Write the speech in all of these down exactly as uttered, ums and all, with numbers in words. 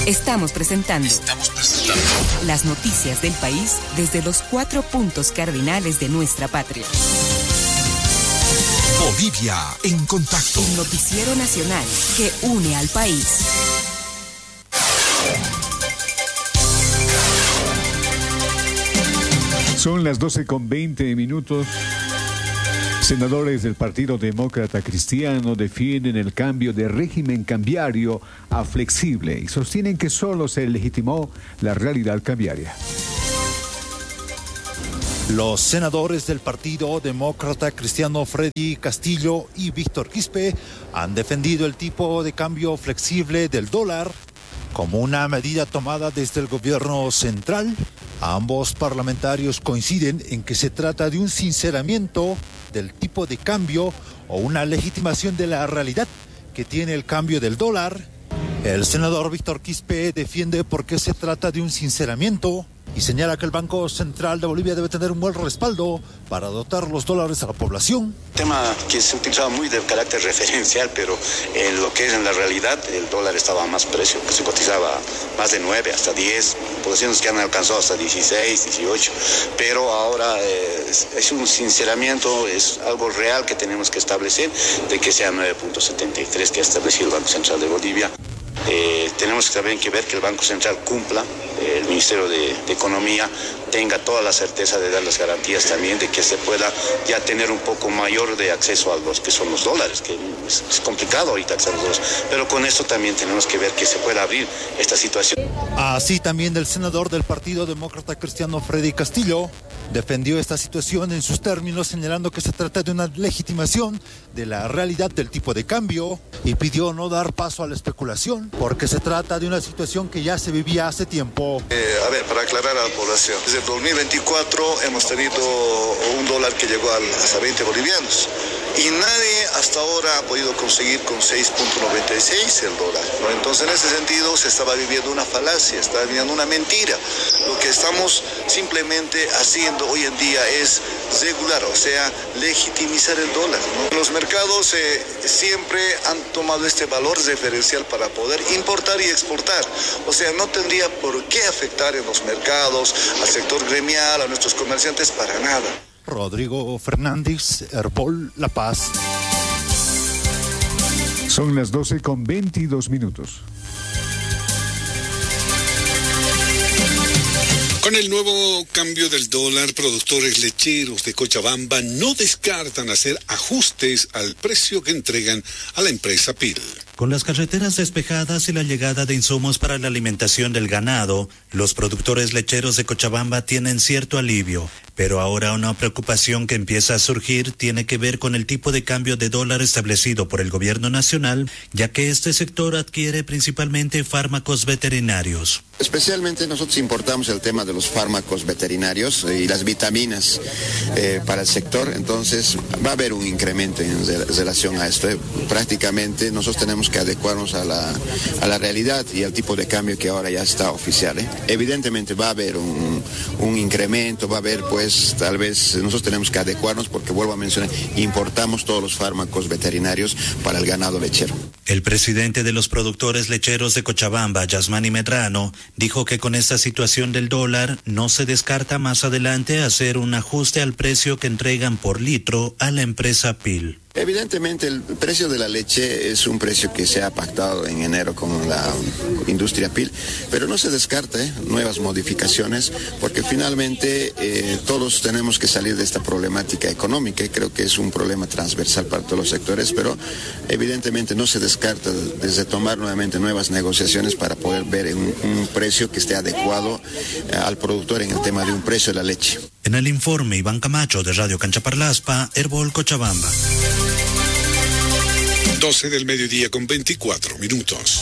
Estamos presentando, Estamos presentando las noticias del país desde los cuatro puntos cardinales de nuestra patria. Bolivia en contacto. El noticiero nacional que une al país. Son las doce con veinte minutos. Senadores del Partido Demócrata Cristiano defienden el cambio de régimen cambiario a flexible y sostienen que solo se legitimó la realidad cambiaria. Los senadores del Partido Demócrata Cristiano Freddy Castillo y Víctor Quispe han defendido el tipo de cambio flexible del dólar como una medida tomada desde el gobierno central. Ambos parlamentarios coinciden en que se trata de un sinceramiento del tipo de cambio o una legitimación de la realidad que tiene el cambio del dólar. El senador Víctor Quispe defiende por qué se trata de un sinceramiento y señala que el Banco Central de Bolivia debe tener un buen respaldo para dotar los dólares a la población. Tema que se utilizaba muy de carácter referencial, pero en lo que es en la realidad el dólar estaba a más precio, que se cotizaba más de nueve, hasta diez, posiciones que han alcanzado hasta dieciséis, dieciocho, pero ahora eh, es, es un sinceramiento, es algo real que tenemos que establecer, de que sea nueve punto setenta y tres que ha establecido el Banco Central de Bolivia. Eh, tenemos también que ver que el Banco Central cumpla, eh, el Ministerio de, de Economía tenga toda la certeza de dar las garantías también de que se pueda ya tener un poco mayor de acceso a los que son los dólares, que es, es complicado ahorita acceder a los dólares, pero con esto también tenemos que ver que se pueda abrir esta situación. Así también el senador del Partido Demócrata Cristiano Freddy Castillo defendió esta situación en sus términos, señalando que se trata de una legitimación de la realidad del tipo de cambio y pidió no dar paso a la especulación porque se trata de una situación que ya se vivía hace tiempo. Eh, a ver, para aclarar a la población, desde el dos mil veinticuatro hemos tenido un dólar que llegó a hasta veinte bolivianos y nadie hasta ahora ha podido conseguir con seis punto noventa y seis el dólar, ¿no? Entonces en ese sentido se estaba viviendo una falacia, estaba viviendo una mentira. Lo que estamos simplemente haciendo hoy en día es regular, o sea, legitimizar el dólar, ¿no? Los mercados eh, siempre han tomado este valor referencial para poder importar y exportar, o sea, no tendría por qué afectar en los mercados, al sector gremial, a nuestros comerciantes, para nada. Rodrigo Fernández, Herbol, La Paz. Son las doce con veintidós minutos. Con el nuevo cambio del dólar, productores lecheros de Cochabamba no descartan hacer ajustes al precio que entregan a la empresa P I L. Con las carreteras despejadas y la llegada de insumos para la alimentación del ganado, los productores lecheros de Cochabamba tienen cierto alivio. Pero ahora una preocupación que empieza a surgir tiene que ver con el tipo de cambio de dólar establecido por el gobierno nacional, ya que este sector adquiere principalmente fármacos veterinarios. Especialmente nosotros importamos el tema de los fármacos veterinarios y las vitaminas eh, para el sector, entonces va a haber un incremento en relación a esto. Prácticamente nosotros tenemos que adecuarnos a la, a la realidad y al tipo de cambio que ahora ya está oficial, ¿eh? Evidentemente va a haber un, un incremento, va a haber pues tal vez nosotros tenemos que adecuarnos porque vuelvo a mencionar, importamos todos los fármacos veterinarios para el ganado lechero. El presidente de los productores lecheros de Cochabamba, Yasmani Medrano, dijo que con esta situación del dólar no se descarta más adelante hacer un ajuste al precio que entregan por litro a la empresa P I L. Evidentemente el precio de la leche es un precio que se ha pactado en enero con la industria P I L, pero no se descarta ¿eh? nuevas modificaciones porque finalmente eh, todos tenemos que salir de esta problemática económica y creo que es un problema transversal para todos los sectores, pero evidentemente no se descarta desde tomar nuevamente nuevas negociaciones para poder ver un, un precio que esté adecuado eh, al productor en el tema de un precio de la leche. En el informe, Iván Camacho de Radio Canchaparlaspa, Herbol, Cochabamba. doce del mediodía con veinticuatro minutos.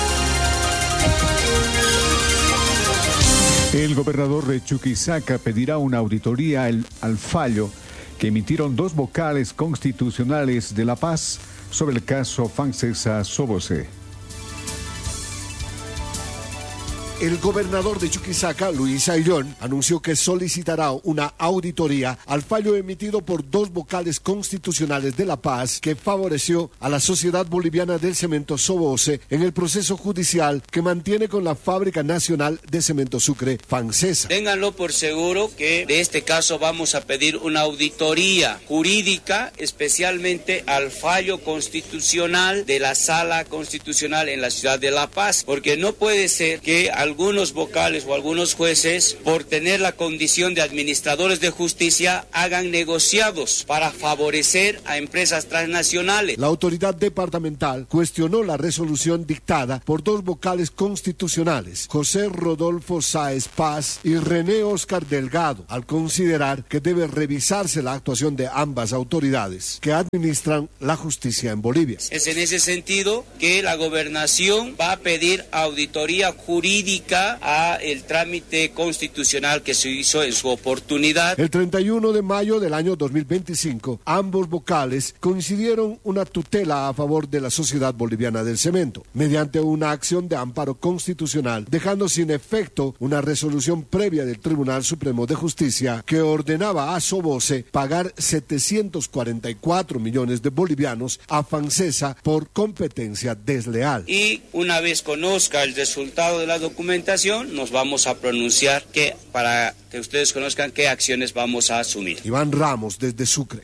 El gobernador de Chuquisaca pedirá una auditoría al, al fallo que emitieron dos vocales constitucionales de La Paz sobre el caso Fancesa Sobose. El gobernador de Chuquisaca, Luis Ayllón, anunció que solicitará una auditoría al fallo emitido por dos vocales constitucionales de La Paz que favoreció a la Sociedad Boliviana del Cemento Soboce en el proceso judicial que mantiene con la Fábrica Nacional de Cemento Sucre, FANCESA. Ténganlo por seguro que de este caso vamos a pedir una auditoría jurídica, especialmente al fallo constitucional de la Sala Constitucional en la ciudad de La Paz, porque no puede ser que algunos vocales o algunos jueces, por tener la condición de administradores de justicia, hagan negociados para favorecer a empresas transnacionales. La autoridad departamental cuestionó la resolución dictada por dos vocales constitucionales, José Rodolfo Sáez Paz y René Oscar Delgado, al considerar que debe revisarse la actuación de ambas autoridades que administran la justicia en Bolivia. Es en ese sentido que la gobernación va a pedir auditoría jurídica a el trámite constitucional que se hizo en su oportunidad. El treinta y uno de mayo del año dos mil veinticinco, ambos vocales coincidieron una tutela a favor de la Sociedad Boliviana del Cemento, mediante una acción de amparo constitucional, dejando sin efecto una resolución previa del Tribunal Supremo de Justicia que ordenaba a Soboce pagar setecientos cuarenta y cuatro millones de bolivianos a FANCESA por competencia desleal. Y una vez conozca el resultado de la documentación, nos vamos a pronunciar que, para que ustedes conozcan qué acciones vamos a asumir. Iván Ramos, desde Sucre.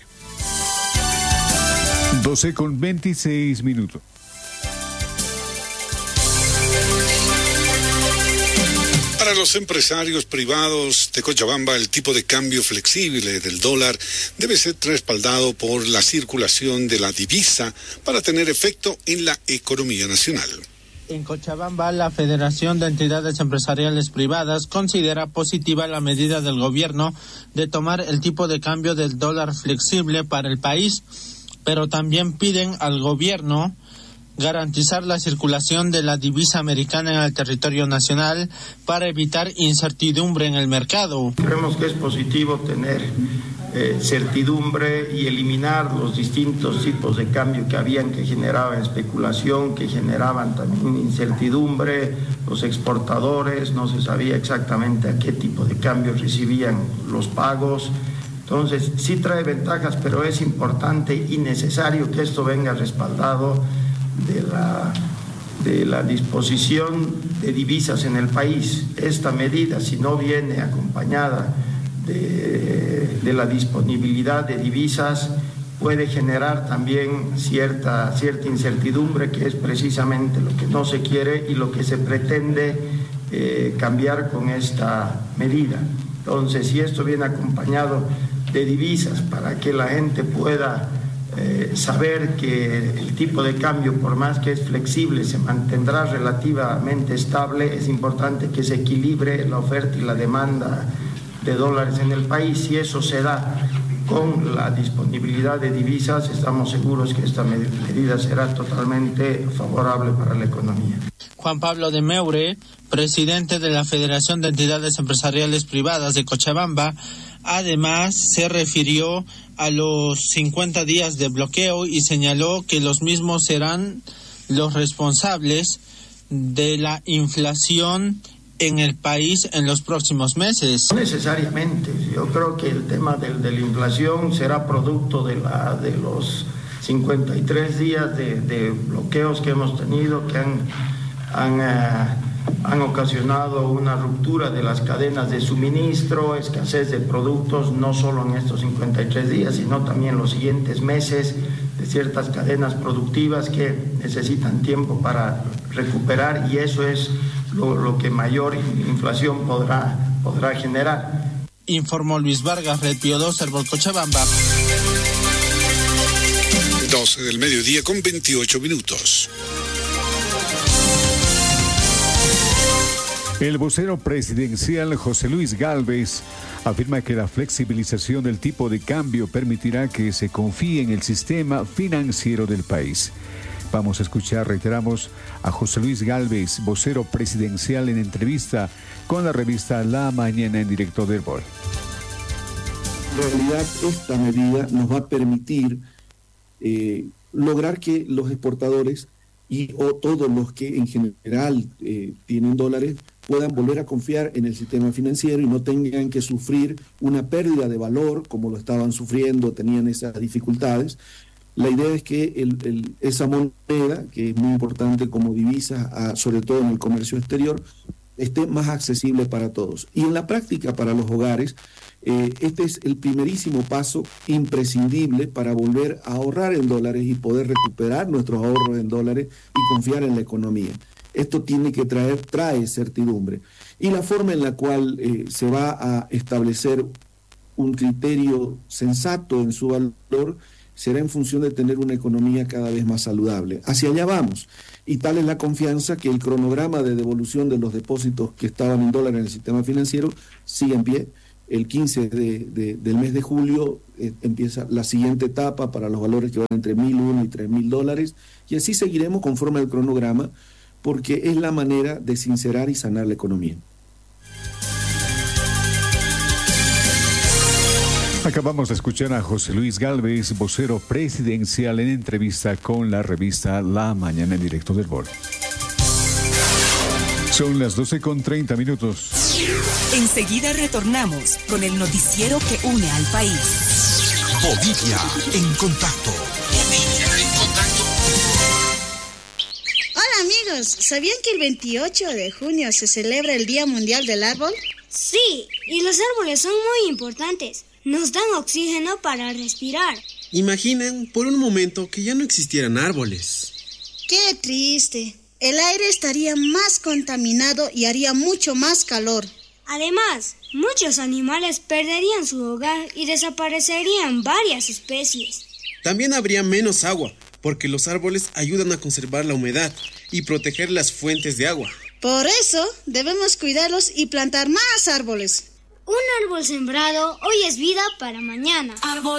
doce con veintiséis minutos. Para los empresarios privados de Cochabamba, el tipo de cambio flexible del dólar debe ser respaldado por la circulación de la divisa para tener efecto en la economía nacional. En Cochabamba, la Federación de Entidades Empresariales Privadas considera positiva la medida del gobierno de tomar el tipo de cambio del dólar flexible para el país, pero también piden al gobierno garantizar la circulación de la divisa americana en el territorio nacional para evitar incertidumbre en el mercado. Creemos que es positivo tener eh, certidumbre y eliminar los distintos tipos de cambio que habían, que generaban especulación, que generaban también incertidumbre. Los exportadores no se sabía exactamente a qué tipo de cambio recibían los pagos. Entonces sí trae ventajas, pero es importante y necesario que esto venga respaldado de la, de la disposición de divisas en el país. Esta medida, si no viene acompañada de, de la disponibilidad de divisas, puede generar también cierta, cierta incertidumbre, que es precisamente lo que no se quiere y lo que se pretende eh, cambiar con esta medida. Entonces, si esto viene acompañado de divisas para que la gente pueda Eh, saber que el tipo de cambio, por más que es flexible, se mantendrá relativamente estable, es importante que se equilibre la oferta y la demanda de dólares en el país. Si eso se da con la disponibilidad de divisas, estamos seguros que esta medida será totalmente favorable para la economía. Juan Pablo de Meure, presidente de la Federación de Entidades Empresariales Privadas de Cochabamba, además se refirió a los cincuenta días de bloqueo y señaló que los mismos serán los responsables de la inflación en el país en los próximos meses. No necesariamente, yo creo que el tema de, de la inflación será producto de, la, de los cincuenta y tres días de, de bloqueos que hemos tenido, que han, han, uh, han ocasionado una ruptura de las cadenas de suministro, escasez de productos, no solo en estos cincuenta y tres días, sino también los siguientes meses, de ciertas cadenas productivas que necesitan tiempo para recuperar, y eso es lo, lo que mayor inflación podrá, podrá generar. Informó Luis Vargas, Red Pío dos, Herbol Cochabamba. doce del mediodía con veintiocho minutos. El vocero presidencial José Luis Gálvez afirma que la flexibilización del tipo de cambio permitirá que se confíe en el sistema financiero del país. Vamos a escuchar, reiteramos, a José Luis Gálvez, vocero presidencial, en entrevista con la revista La Mañana en directo del Herbol. En realidad, esta medida nos va a permitir eh, lograr que los exportadores y o todos los que en general eh, tienen dólares puedan volver a confiar en el sistema financiero y no tengan que sufrir una pérdida de valor como lo estaban sufriendo, tenían esas dificultades. La idea es que el, el, esa moneda, que es muy importante como divisa, a, sobre todo en el comercio exterior, esté más accesible para todos. Y en la práctica para los hogares, eh, este es el primerísimo paso imprescindible para volver a ahorrar en dólares y poder recuperar nuestros ahorros en dólares y confiar en la economía. Esto tiene que traer, trae certidumbre. Y la forma en la cual eh, se va a establecer un criterio sensato en su valor será en función de tener una economía cada vez más saludable. Hacia allá vamos. Y tal es la confianza que el cronograma de devolución de los depósitos que estaban en dólares en el sistema financiero sigue en pie. El quince de, de, del mes de julio eh, empieza la siguiente etapa para los valores que van entre mil uno y tres mil dólares. Y así seguiremos conforme al cronograma, porque es la manera de sincerar y sanar la economía. Acabamos de escuchar a José Luis Gálvez, vocero presidencial, en entrevista con la revista La Mañana en directo del Bol. Son las doce con treinta minutos. Enseguida retornamos con el noticiero que une al país. Bolivia en contacto. Bolivia en contacto. Hola amigos, ¿sabían que el veintiocho de junio se celebra el Día Mundial del Árbol? Sí, y los árboles son muy importantes. Nos dan oxígeno para respirar. Imaginen por un momento que ya no existieran árboles. ¡Qué triste! El aire estaría más contaminado y haría mucho más calor. Además, muchos animales perderían su hogar y desaparecerían varias especies. También habría menos agua, porque los árboles ayudan a conservar la humedad y proteger las fuentes de agua. Por eso, debemos cuidarlos y plantar más árboles. Un árbol sembrado hoy es vida para mañana. Árbol.